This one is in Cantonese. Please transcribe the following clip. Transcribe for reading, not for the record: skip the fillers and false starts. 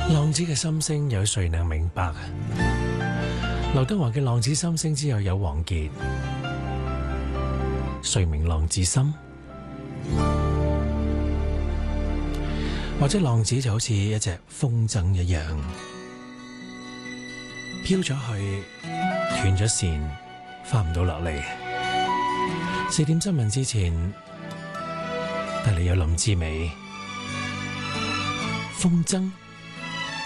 浪子嘅心聲有誰能明白？劉德華嘅浪子心聲之後有王傑，誰明浪子心？或者浪子就好似一隻風箏一樣，飄咗去，斷咗線，翻唔到落嚟。4點新聞之前，帶你有林志美風箏。